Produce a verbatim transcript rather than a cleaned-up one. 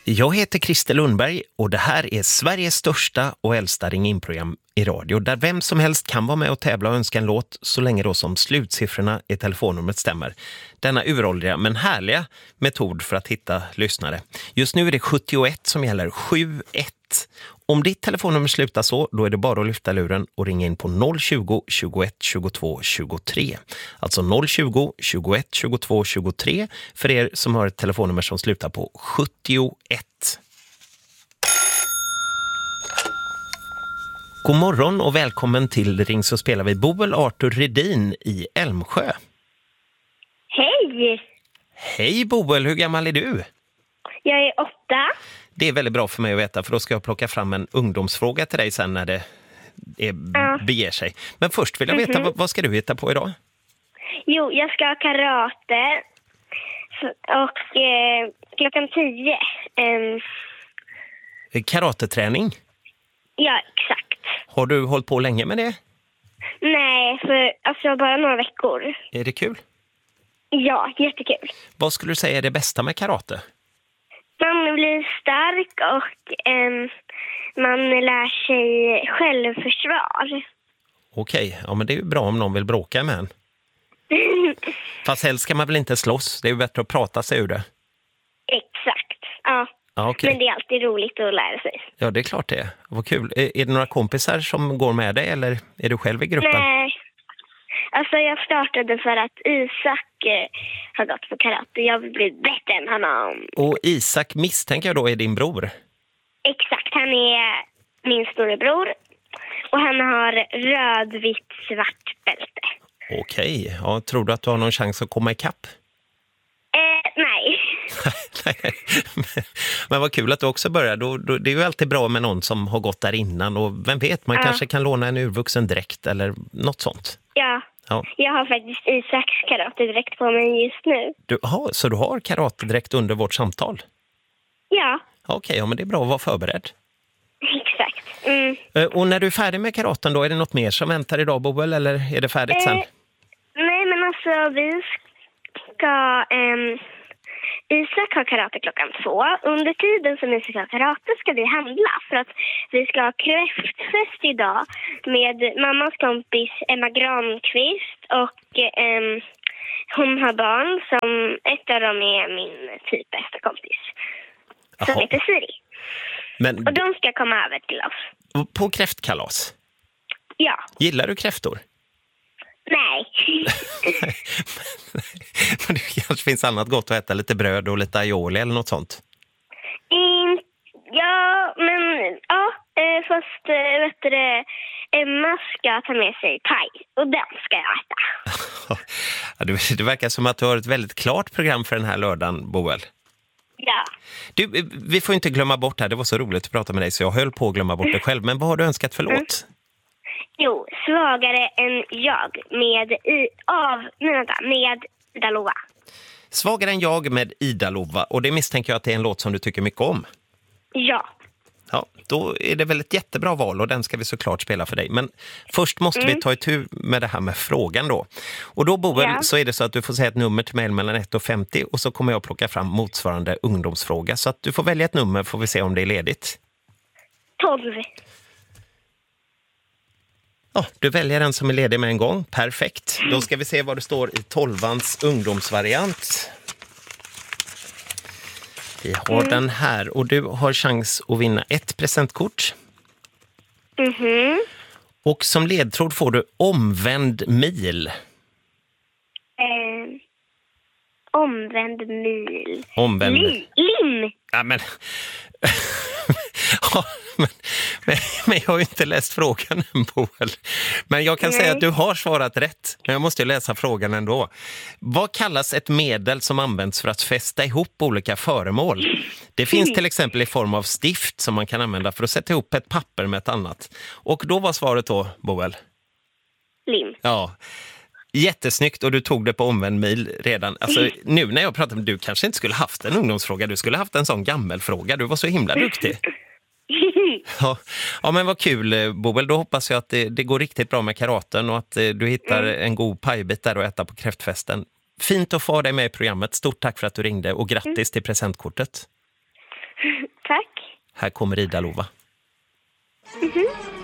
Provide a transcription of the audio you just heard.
Jag heter Christer Lundberg och det här är Sveriges största och äldsta ring-in-program i radio där vem som helst kan vara med och tävla och önska en låt så länge då som slutsiffrorna i telefonnumret stämmer. Denna uråldriga men härliga metod för att hitta lyssnare. Just nu är det sjuttioett som gäller, sju ett. Om ditt telefonnummer slutar så, då är det bara att lyfta luren och ringa in på noll tjugo, tjugoett, tjugotvå, tjugotre. Alltså noll tjugo, tjugoett, tjugotvå, tjugotre för er som har ett telefonnummer som slutar på sjuttioett. God morgon och välkommen till Ring så spelar vi Boel Arthur Redin i Älmsjö. Hej! Hej Boel, hur gammal är du? Jag är åtta. Det är väldigt bra för mig att veta för då ska jag plocka fram en ungdomsfråga till dig sen när det är, Ja. beger sig. Men först vill jag veta, Mhm. vad, vad ska du hitta på idag? Jo, jag ska ha karate. Så- Och eh, klockan tio. ehm, Karateträning. ja, exakt. Har du hållit på länge med det? Nej, för alltså bara några veckor. Är det kul? Ja, jättekul. Vad skulle du säga är det bästa med karate? Man blir stark och ehm, man lär sig självförsvar. Okej, ja men det är ju bra om någon vill bråka med en. Fast helst ska man väl inte slåss, det är ju bättre att prata sig ur det. Exakt, ja. Ja, okej. Men det är alltid roligt att lära sig. Ja, det är klart det är. Vad kul. Är, är det några kompisar som går med dig eller är du själv i gruppen? Nej, alltså jag startade för att Isak eh, har gått på karate. Jag vill bli bättre än honom. Och Isak misstänker jag då är din bror? Exakt, han är min storebror. Och han har röd, vitt, svart bälte. Okej, ja, tror du att du har någon chans att komma ikapp? Eh, nej. Nej, men vad kul att du också börjar. Då, då, det är ju alltid bra med någon som har gått där innan. Och vem vet, man Ja. kanske kan låna en urvuxen dräkt eller något sånt. Ja, Ja. jag har faktiskt Isaks karate direkt på mig just nu. Du, aha, så du har karatedräkt under vårt samtal? Ja, Ja, okej, ja, men det är bra att vara förberedd. exakt. Mm. Eh, Och när du är färdig med karaten då, är det något mer som väntar idag, Boel, eller är det färdigt sen? Eh, nej, men alltså vi ska... ehm, Isak har karate klockan två. Under tiden som Isak har karate ska vi handla för att vi ska ha kräftfest idag med mammas kompis Emma Granqvist och ehm, hon har barn som ett av dem är min typ bästa kompis som Jaha. heter Siri. Men Och de ska komma över till oss. på kräftkalas, Ja, gillar du kräftor? nej. Men det kanske finns annat gott att äta, lite bröd och lite aioli eller något sånt. In, ja, men ja, eh, fast eh, vet du det, Emma ska ta med sig paj och den ska jag äta. Ja, det, det verkar som att du har ett väldigt klart program för den här lördagen, Boel. Ja. Du, vi får inte glömma bort här, det var så roligt att prata med dig så jag höll på att glömma bort det själv. Men vad har du önskat för låt? Jo, svagare än jag med i, av, nej, vänta, med Ida Lova. Svagare än jag med Ida Lova, och det misstänker jag att det är en låt som du tycker mycket om. Ja. Ja, då är det väl ett jättebra val och den ska vi såklart spela för dig. Men först måste vi ta itu med det här med frågan då. Och då, Boel, Ja. så är det så att du får säga ett nummer till mig mellan ett och femtio och så kommer jag plocka fram motsvarande ungdomsfråga. Så att du får välja ett nummer, får vi se om det är ledigt. tolv. Ja, du väljer den som är ledig med en gång. Perfekt. Då ska vi se vad det står i tolvans ungdomsvariant. Vi har den här och du har chans att vinna ett presentkort. Mhm. Och som ledtråd får du omvänd mil. Eh, omvänd mil. Omvänd Li, lim. Ja, men... ja, men, men, men jag har ju inte läst frågan än, Boel. Men jag kan Nej. säga att du har svarat rätt. Men jag måste ju läsa frågan ändå. Vad kallas ett medel som används för att fästa ihop olika föremål? Det finns till exempel i form av stift som man kan använda för att sätta ihop ett papper med ett annat. Och då var svaret då, Boel? Lim. Ja, jättesnyggt och du tog det på omvänd mil redan. Alltså, nu när jag pratar med du kanske inte skulle haft en ungdomsfråga, du skulle haft en sån gammelfråga. Du var så himla duktig. Ja, ja men vad kul, Boel. Då hoppas jag att det, det går riktigt bra med karaten och att eh, du hittar en god pajbit där och äta på kräftfesten. Fint att få dig med i programmet. Stort tack för att du ringde och grattis till presentkortet. Här kommer Ida Lova. Mhm.